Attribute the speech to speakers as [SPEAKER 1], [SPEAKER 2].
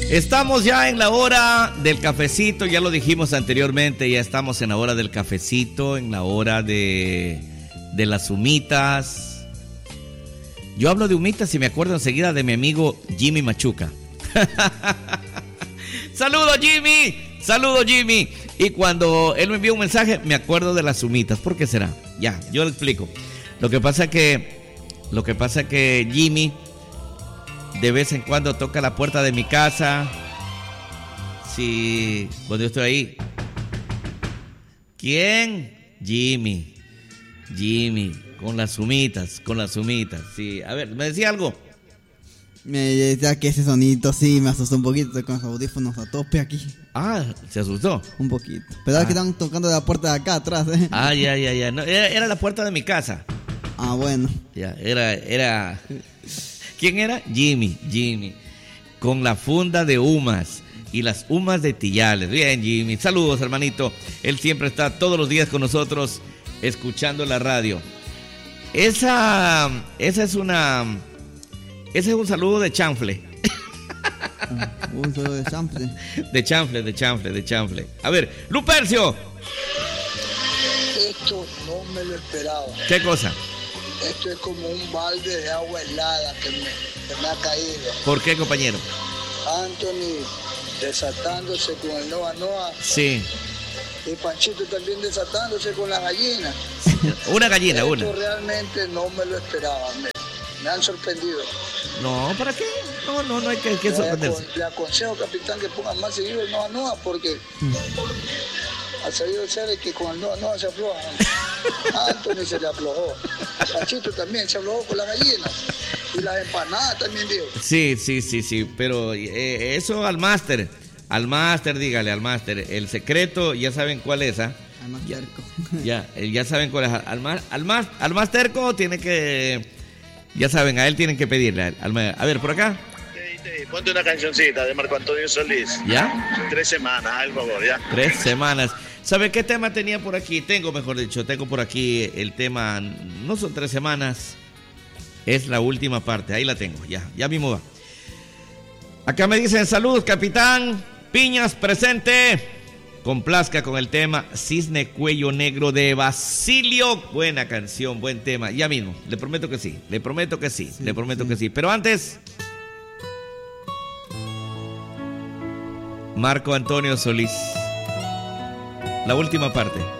[SPEAKER 1] Estamos ya en la hora del cafecito, ya lo dijimos anteriormente, ya estamos en la hora del cafecito, en la hora de las humitas. Yo hablo de humitas y me acuerdo enseguida de mi amigo Jimmy Machuca. ¡Saludos, Jimmy! ¡Saludos, Jimmy! Y cuando él me envió un mensaje, me acuerdo de las humitas. ¿Por qué será? Ya, yo lo explico. Lo que pasa que Jimmy de vez en cuando toca la puerta de mi casa. Sí, cuando yo estoy ahí. ¿Quién? Jimmy, con las humitas. Sí, a ver, ¿me decía algo?
[SPEAKER 2] Me decía que ese sonito sí me asustó un poquito. Estoy con los audífonos a tope aquí.
[SPEAKER 1] Ah, ¿se asustó?
[SPEAKER 2] Un poquito. Pero que están tocando la puerta de acá atrás,
[SPEAKER 1] Ah, ya. No, era la puerta de mi casa.
[SPEAKER 2] Ah, bueno.
[SPEAKER 1] Ya, era... ¿Quién era? Jimmy. Con la funda de humas y las humas de Tillales. Bien, Jimmy. Saludos, hermanito. Él siempre está todos los días con nosotros escuchando la radio. Ese es un saludo de chanfle.
[SPEAKER 2] Un saludo de chanfle.
[SPEAKER 1] De chanfle. A ver, Lupercio.
[SPEAKER 3] Esto no me lo esperaba.
[SPEAKER 1] ¿Qué cosa?
[SPEAKER 3] Esto es como un balde de agua helada que me ha caído.
[SPEAKER 1] ¿Por qué, compañero?
[SPEAKER 3] Anthony desatándose con el Noa.
[SPEAKER 1] Sí.
[SPEAKER 3] Y Panchito también desatándose con la gallina.
[SPEAKER 1] Una gallina.
[SPEAKER 3] Esto realmente no me lo esperaba. Me han sorprendido.
[SPEAKER 1] No, ¿para qué? No hay que sorprenderse.
[SPEAKER 3] Le aconsejo, capitán, que ponga más seguido el Noa porque ha sabido ser el que con el Noa se afloja. Anthony se le aflojó. Panchito también se aflojó con las gallinas. Y las empanadas también, dijo.
[SPEAKER 1] Sí. Pero eso al máster, dígale al máster. El secreto, ya saben cuál es, ¿ah?
[SPEAKER 2] Al más terco.
[SPEAKER 1] Ya saben cuál es. Al más terco tiene que... Ya saben, a él tienen que pedirle. A ver, por acá.
[SPEAKER 4] Ponte una cancioncita de Marco Antonio Solís.
[SPEAKER 1] ¿Ya?
[SPEAKER 4] 3 semanas, al favor, ya.
[SPEAKER 1] 3 semanas. ¿Sabe qué tema tenía por aquí? Tengo por aquí el tema. No son 3 semanas. Es la última parte. Ahí la tengo. Ya mismo va. Acá me dicen saludos, capitán. Piñas presente. Complazca con el tema Cisne Cuello Negro de Basilio. Buena canción, buen tema. Ya mismo. Le prometo que sí. Que sí. Pero antes, Marco Antonio Solís. La última parte.